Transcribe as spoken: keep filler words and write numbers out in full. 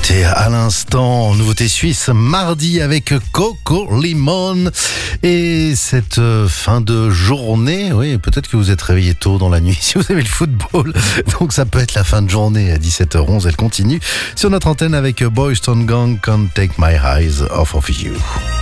C'était à l'instant nouveauté suisse mardi avec Coco Limon. Et cette fin de journée, oui, peut-être que vous êtes réveillé tôt dans la nuit si vous aimez le football. Donc ça peut être la fin de journée à dix-sept heures onze. Elle continue sur notre antenne avec Boys Town Gang, Can't Take My Eyes Off of You.